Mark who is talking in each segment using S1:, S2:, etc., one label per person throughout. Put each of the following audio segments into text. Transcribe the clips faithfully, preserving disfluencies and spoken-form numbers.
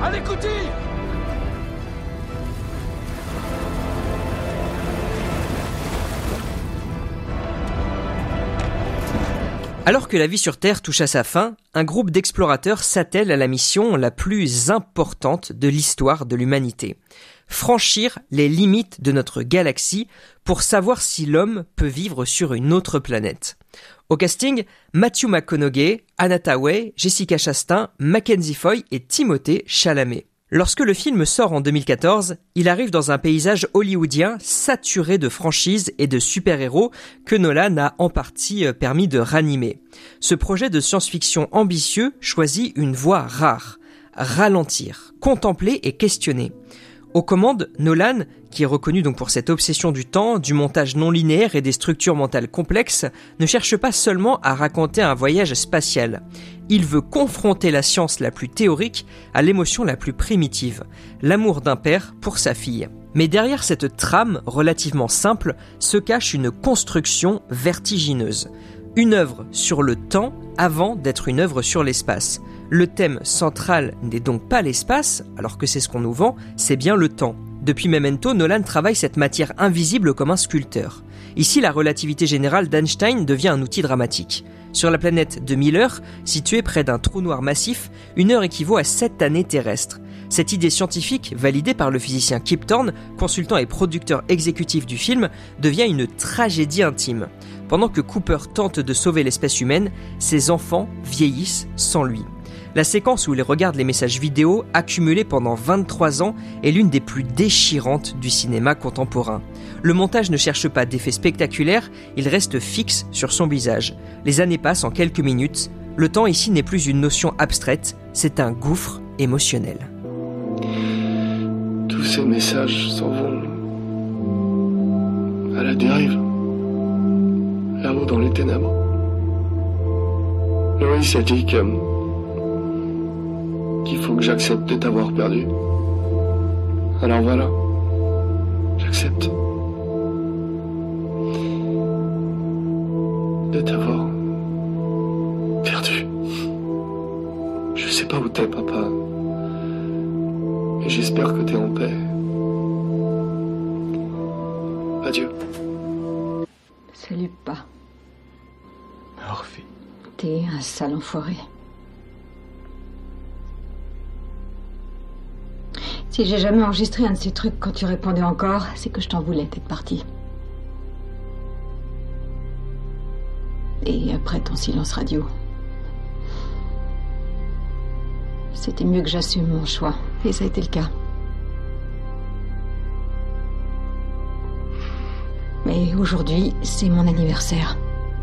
S1: Allez, Couty!
S2: Alors que la vie sur Terre touche à sa fin, un groupe d'explorateurs s'attelle à la mission la plus importante de l'histoire de l'humanité. Franchir les limites de notre galaxie pour savoir si l'homme peut vivre sur une autre planète. Au casting, Matthew McConaughey, Anna Thaoué, Jessica Chastain, Mackenzie Foy et Timothée Chalamet. Lorsque le film sort en deux mille quatorze, il arrive dans un paysage hollywoodien saturé de franchises et de super-héros que Nolan a en partie permis de ranimer. Ce projet de science-fiction ambitieux choisit une voie rare, ralentir, contempler et questionner. Aux commandes, Nolan, qui est reconnu donc pour cette obsession du temps, du montage non linéaire et des structures mentales complexes, ne cherche pas seulement à raconter un voyage spatial. Il veut confronter la science la plus théorique à l'émotion la plus primitive, l'amour d'un père pour sa fille. Mais derrière cette trame relativement simple se cache une construction vertigineuse. Une œuvre sur le temps avant d'être une œuvre sur l'espace. Le thème central n'est donc pas l'espace, alors que c'est ce qu'on nous vend, c'est bien le temps. Depuis Memento, Nolan travaille cette matière invisible comme un sculpteur. Ici, la relativité générale d'Einstein devient un outil dramatique. Sur la planète de Miller, située près d'un trou noir massif, une heure équivaut à sept années terrestres. Cette idée scientifique, validée par le physicien Kip Thorne, consultant et producteur exécutif du film, devient une tragédie intime. Pendant que Cooper tente de sauver l'espèce humaine, ses enfants vieillissent sans lui. La séquence où il regarde les messages vidéo accumulés pendant vingt-trois ans est l'une des plus déchirantes du cinéma contemporain. Le montage ne cherche pas d'effets spectaculaires, il reste fixe sur son visage. Les années passent en quelques minutes. Le temps ici n'est plus une notion abstraite, c'est un gouffre émotionnel.
S3: Tous ces messages s'en vont à la dérive, là-haut dans les ténèbres. Loïs a dit que qu'il faut que j'accepte de t'avoir perdu. Alors voilà, j'accepte de t'avoir perdu. Je sais pas où t'es, papa, mais j'espère que t'es en paix. Adieu.
S4: Salut, pas.
S3: Orphée.
S4: T'es un sale enfoiré. Si j'ai jamais enregistré un de ces trucs quand tu répondais encore, c'est que je t'en voulais d'être parti. Et après ton silence radio. C'était mieux que j'assume mon choix, et ça a été le cas. Mais aujourd'hui, c'est mon anniversaire.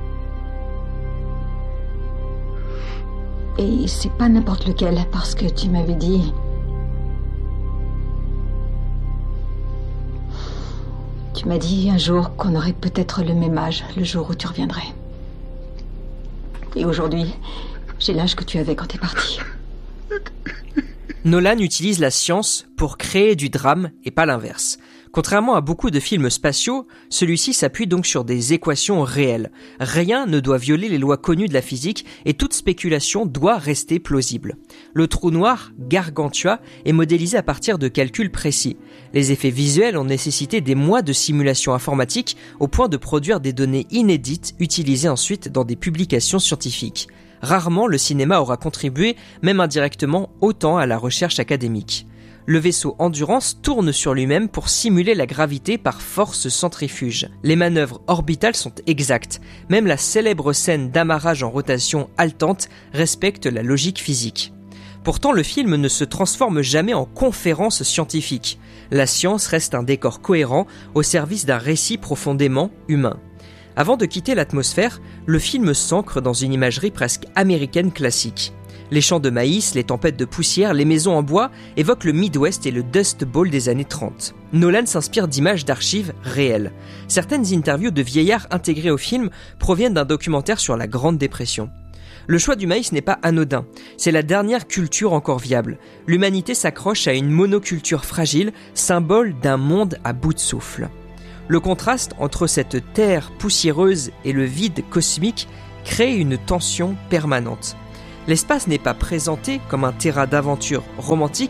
S4: Et c'est pas n'importe lequel, parce que tu m'avais dit... Tu m'as dit un jour qu'on aurait peut-être le même âge, le jour où tu reviendrais. Et aujourd'hui, j'ai l'âge que tu avais quand t'es parti.
S2: Nolan utilise la science pour créer du drame et pas l'inverse. Contrairement à beaucoup de films spatiaux, celui-ci s'appuie donc sur des équations réelles. Rien ne doit violer les lois connues de la physique et toute spéculation doit rester plausible. Le trou noir, Gargantua, est modélisé à partir de calculs précis. Les effets visuels ont nécessité des mois de simulation informatique au point de produire des données inédites utilisées ensuite dans des publications scientifiques. Rarement le cinéma aura contribué, même indirectement, autant à la recherche académique. Le vaisseau Endurance tourne sur lui-même pour simuler la gravité par force centrifuge. Les manœuvres orbitales sont exactes. Même la célèbre scène d'amarrage en rotation haletante respecte la logique physique. Pourtant, le film ne se transforme jamais en conférence scientifique. La science reste un décor cohérent au service d'un récit profondément humain. Avant de quitter l'atmosphère, le film s'ancre dans une imagerie presque américaine classique. Les champs de maïs, les tempêtes de poussière, les maisons en bois évoquent le Midwest et le Dust Bowl des années trente. Nolan s'inspire d'images d'archives réelles. Certaines interviews de vieillards intégrées au film proviennent d'un documentaire sur la Grande Dépression. Le choix du maïs n'est pas anodin, c'est la dernière culture encore viable. L'humanité s'accroche à une monoculture fragile, symbole d'un monde à bout de souffle. Le contraste entre cette terre poussiéreuse et le vide cosmique crée une tension permanente. L'espace n'est pas présenté comme un terrain d'aventure romantique,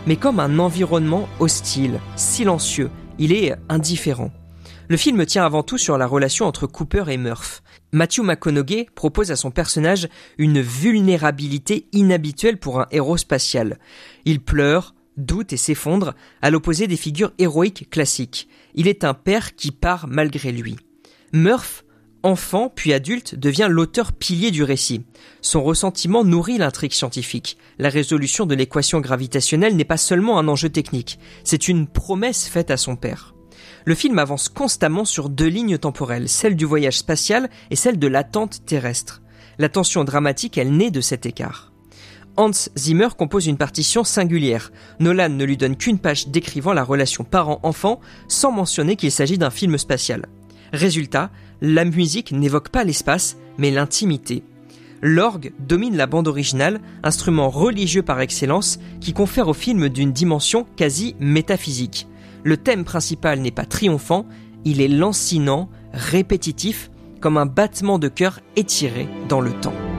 S2: mais comme un environnement hostile, silencieux. Il est indifférent. Le film tient avant tout sur la relation entre Cooper et Murph. Matthew McConaughey propose à son personnage une vulnérabilité inhabituelle pour un héros spatial. Il pleure, doute et s'effondre, à l'opposé des figures héroïques classiques. Il est un père qui part malgré lui. Murph, enfant puis adulte, devient l'auteur pilier du récit. Son ressentiment nourrit l'intrigue scientifique. La résolution de l'équation gravitationnelle n'est pas seulement un enjeu technique, c'est une promesse faite à son père. Le film avance constamment sur deux lignes temporelles, celle du voyage spatial et celle de l'attente terrestre. La tension dramatique, elle naît de cet écart. Hans Zimmer compose une partition singulière. Nolan ne lui donne qu'une page décrivant la relation parent-enfant, sans mentionner qu'il s'agit d'un film spatial. Résultat, la musique n'évoque pas l'espace, mais l'intimité. L'orgue domine la bande originale, instrument religieux par excellence, qui confère au film d'une dimension quasi métaphysique. Le thème principal n'est pas triomphant, il est lancinant, répétitif, comme un battement de cœur étiré dans le temps.